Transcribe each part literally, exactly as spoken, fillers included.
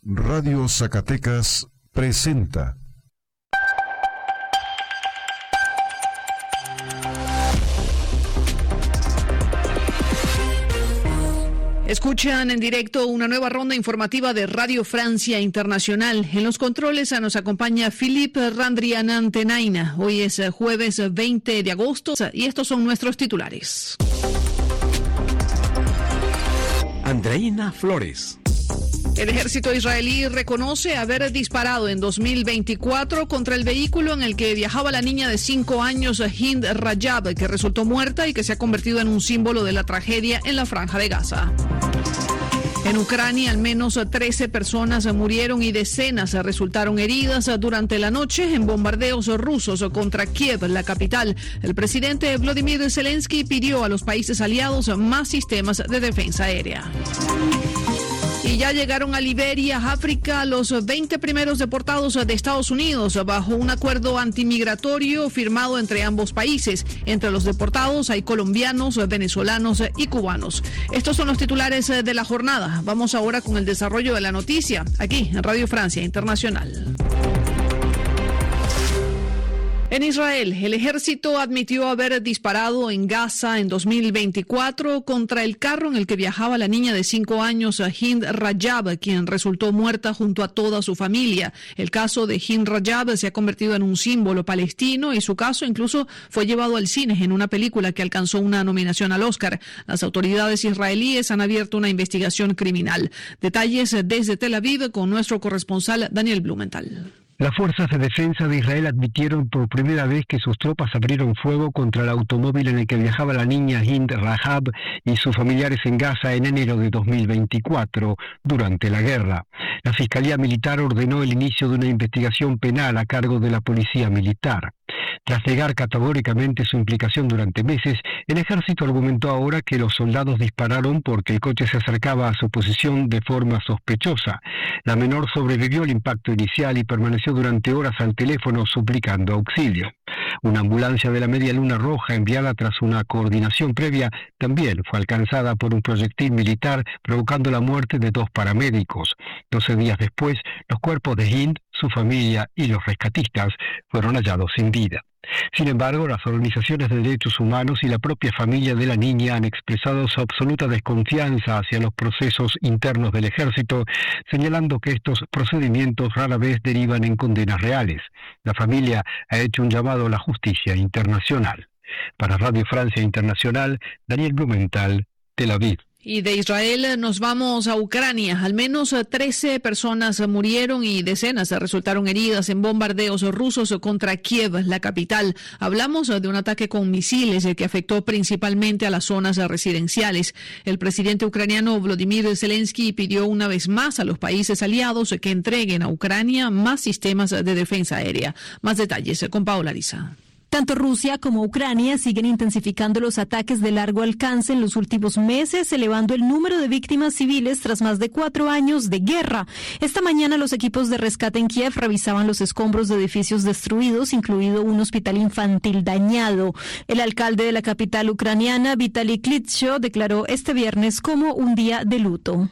Radio Zacatecas presenta Escuchan en directo una nueva ronda informativa de Radio Francia Internacional. En los controles nos acompaña Philippe Randrianantenaina. Hoy es jueves veinte de agosto y estos son nuestros titulares. Andreina Flores. El ejército israelí reconoce haber disparado en dos mil veinticuatro contra el vehículo en el que viajaba la niña de cinco años Hind Rajab, que resultó muerta y que se ha convertido en un símbolo de la tragedia en la Franja de Gaza. En Ucrania, al menos trece personas murieron y decenas resultaron heridas durante la noche en bombardeos rusos contra Kiev, la capital. El presidente Volodymyr Zelensky pidió a los países aliados más sistemas de defensa aérea. Y ya llegaron a Liberia, África, los veinte primeros deportados de Estados Unidos bajo un acuerdo antimigratorio firmado entre ambos países. Entre los deportados hay colombianos, venezolanos y cubanos. Estos son los titulares de la jornada. Vamos ahora con el desarrollo de la noticia, aquí en Radio Francia Internacional. En Israel, el ejército admitió haber disparado en Gaza en dos mil veinticuatro contra el carro en el que viajaba la niña de cinco años, Hind Rajab, quien resultó muerta junto a toda su familia. El caso de Hind Rajab se ha convertido en un símbolo palestino y su caso incluso fue llevado al cine en una película que alcanzó una nominación al Oscar. Las autoridades israelíes han abierto una investigación criminal. Detalles desde Tel Aviv con nuestro corresponsal Daniel Blumenthal. Las fuerzas de defensa de Israel admitieron por primera vez que sus tropas abrieron fuego contra el automóvil en el que viajaba la niña Hind Rajab y sus familiares en Gaza en enero de dos mil veinticuatro, durante la guerra. La Fiscalía Militar ordenó el inicio de una investigación penal a cargo de la Policía Militar. Tras negar categóricamente su implicación durante meses, el ejército argumentó ahora que los soldados dispararon porque el coche se acercaba a su posición de forma sospechosa. La menor sobrevivió al impacto inicial y permaneció durante horas al teléfono suplicando auxilio. Una ambulancia de la Media Luna Roja enviada tras una coordinación previa también fue alcanzada por un proyectil militar, provocando la muerte de dos paramédicos. Doce días después, los cuerpos de Hind, su familia y los rescatistas fueron hallados sin vida. Sin embargo, las organizaciones de derechos humanos y la propia familia de la niña han expresado su absoluta desconfianza hacia los procesos internos del ejército, señalando que estos procedimientos rara vez derivan en condenas reales. La familia ha hecho un llamado a la justicia internacional. Para Radio Francia Internacional, Daniel Blumenthal, Tel Aviv. Y de Israel nos vamos a Ucrania. Al menos trece personas murieron y decenas resultaron heridas en bombardeos rusos contra Kiev, la capital. Hablamos de un ataque con misiles que afectó principalmente a las zonas residenciales. El presidente ucraniano Volodymyr Zelensky pidió una vez más a los países aliados que entreguen a Ucrania más sistemas de defensa aérea. Más detalles con Paola Ariza. Tanto Rusia como Ucrania siguen intensificando los ataques de largo alcance en los últimos meses, elevando el número de víctimas civiles tras más de cuatro años de guerra. Esta mañana los equipos de rescate en Kiev revisaban los escombros de edificios destruidos, incluido un hospital infantil dañado. El alcalde de la capital ucraniana, Vitaly Klitschko, declaró este viernes como un día de luto.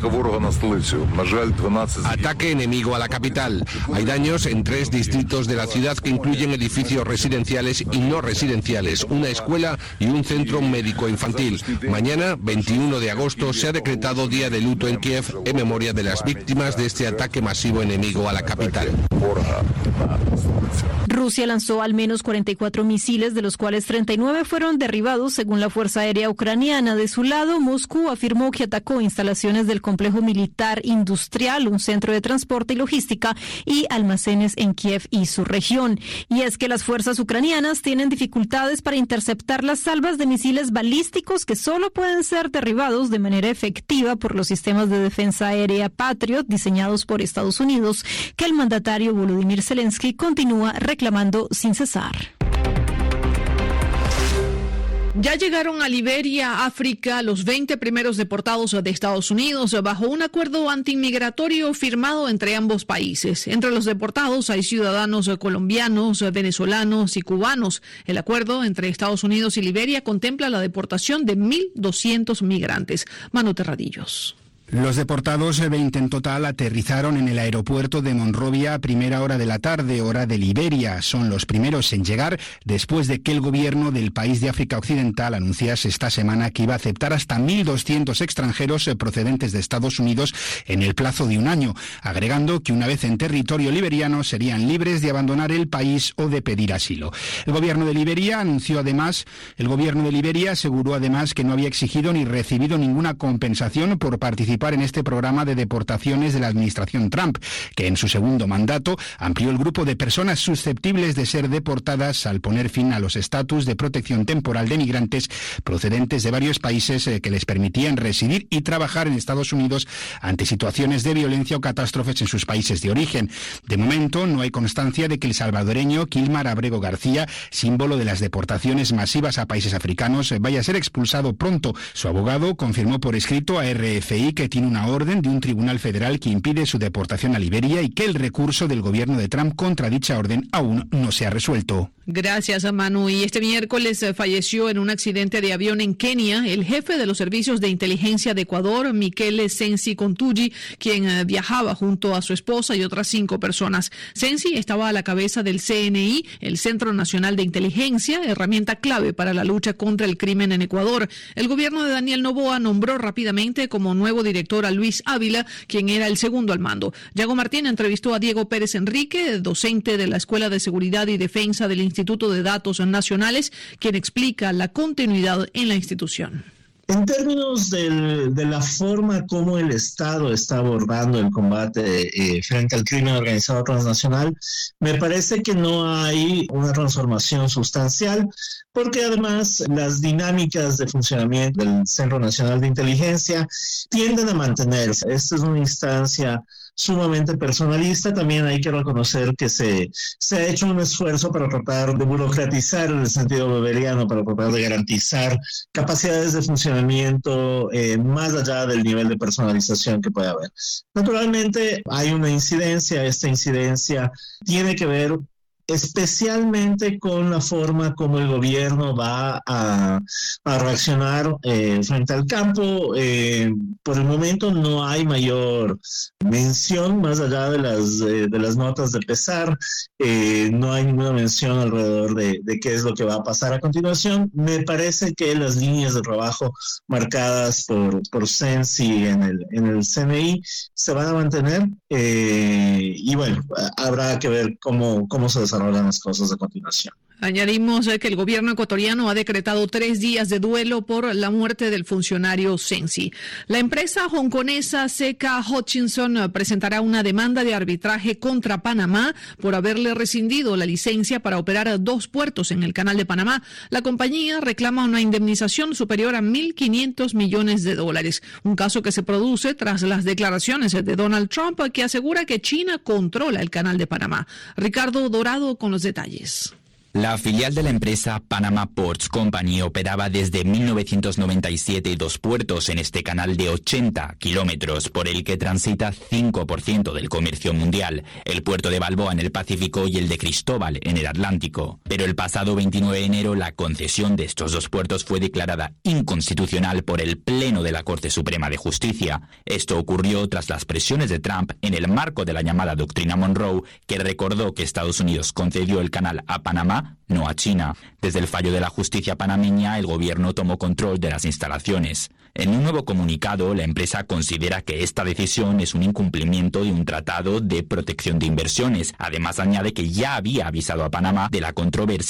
Ataque enemigo a la capital. Hay daños en tres distritos de la ciudad que incluyen edificios residenciales y no residenciales, una escuela y un centro médico infantil. Mañana, veintiuno de agosto, se ha decretado día de luto en Kiev en memoria de las víctimas de este ataque masivo enemigo a la capital. Rusia lanzó al menos cuarenta y cuatro misiles, de los cuales treinta y nueve fueron derribados, según la Fuerza Aérea Ucraniana. De su lado, Moscú afirmó que atacó instalaciones del complejo militar industrial, un centro de transporte y logística y almacenes en Kiev y su región. Y es que las fuerzas ucranianas tienen dificultades para interceptar las salvas de misiles balísticos que solo pueden ser derribados de manera efectiva por los sistemas de defensa aérea Patriot diseñados por Estados Unidos, que el mandatario Volodymyr Zelensky continúa reclamando sin cesar. Ya llegaron a Liberia, África, los veinte primeros deportados de Estados Unidos bajo un acuerdo antiinmigratorio firmado entre ambos países. Entre los deportados hay ciudadanos colombianos, venezolanos y cubanos. El acuerdo entre Estados Unidos y Liberia contempla la deportación de mil doscientos migrantes. Manu Terradillos. Los deportados, veinte en total, aterrizaron en el aeropuerto de Monrovia a primera hora de la tarde, hora de Liberia. Son los primeros en llegar después de que el gobierno del país de África Occidental anunciase esta semana que iba a aceptar hasta mil doscientos extranjeros procedentes de Estados Unidos en el plazo de un año, agregando que una vez en territorio liberiano serían libres de abandonar el país o de pedir asilo. El gobierno de Liberia anunció además, el gobierno de Liberia aseguró además que no había exigido ni recibido ninguna compensación por participar en este programa de deportaciones de la administración Trump, que en su segundo mandato amplió el grupo de personas susceptibles de ser deportadas al poner fin a los estatus de protección temporal de migrantes procedentes de varios países que les permitían residir y trabajar en Estados Unidos ante situaciones de violencia o catástrofes en sus países de origen. De momento, no hay constancia de que el salvadoreño Kilmar Abrego García, símbolo de las deportaciones masivas a países africanos, vaya a ser expulsado pronto. Su abogado confirmó por escrito a R F I que tiene una orden de un tribunal federal que impide su deportación a Liberia y que el recurso del gobierno de Trump contra dicha orden aún no se ha resuelto. Gracias, Manu. Y este miércoles falleció en un accidente de avión en Kenia el jefe de los servicios de inteligencia de Ecuador, Michele Sensi Contugi, quien viajaba junto a su esposa y otras cinco personas. Sensi estaba a la cabeza del C N I, el Centro Nacional de Inteligencia, herramienta clave para la lucha contra el crimen en Ecuador. El gobierno de Daniel Noboa nombró rápidamente como nuevo director a Luis Ávila, quien era el segundo al mando. Yago Martín entrevistó a Diego Pérez Enrique, docente de la Escuela de Seguridad y Defensa del Instituto de Datos Nacionales, quien explica la continuidad en la institución. En términos del, de la forma como el Estado está abordando el combate eh, frente al crimen organizado transnacional, me parece que no hay una transformación sustancial, porque además las dinámicas de funcionamiento del Centro Nacional de Inteligencia tienden a mantenerse. Esta es una instancia sumamente personalista. También hay que reconocer que se, se ha hecho un esfuerzo para tratar de burocratizar en el sentido weberiano, para tratar de garantizar capacidades de funcionamiento eh, más allá del nivel de personalización que puede haber. Naturalmente hay una incidencia, esta incidencia tiene que ver especialmente con la forma como el gobierno va a, a reaccionar eh, frente al campo. Eh, por el momento no hay mayor mención, más allá de las, eh, de las notas de pesar, eh, no hay ninguna mención alrededor de, de qué es lo que va a pasar a continuación. Me parece que las líneas de trabajo marcadas por, por Sensi en el, en el C N I se van a mantener eh, y bueno, habrá que ver cómo, cómo se desarrollan las cosas a continuación. Añadimos que el gobierno ecuatoriano ha decretado tres días de duelo por la muerte del funcionario Sensi. La empresa hongkonesa C K Hutchison presentará una demanda de arbitraje contra Panamá por haberle rescindido la licencia para operar dos puertos en el Canal de Panamá. La compañía reclama una indemnización superior a mil quinientos millones de dólares, un caso que se produce tras las declaraciones de Donald Trump, que asegura que China controla el Canal de Panamá. Ricardo Dorado con los detalles. La filial de la empresa Panama Ports Company operaba desde mil novecientos noventa y siete dos puertos en este canal de ochenta kilómetros, por el que transita cinco por ciento del comercio mundial, el puerto de Balboa en el Pacífico y el de Cristóbal en el Atlántico. Pero el pasado veintinueve de enero la concesión de estos dos puertos fue declarada inconstitucional por el Pleno de la Corte Suprema de Justicia. Esto ocurrió tras las presiones de Trump en el marco de la llamada Doctrina Monroe, que recordó que Estados Unidos concedió el canal a Panamá, no a China. Desde el fallo de la justicia panameña, el gobierno tomó control de las instalaciones. En un nuevo comunicado, la empresa considera que esta decisión es un incumplimiento de un tratado de protección de inversiones. Además, añade que ya había avisado a Panamá de la controversia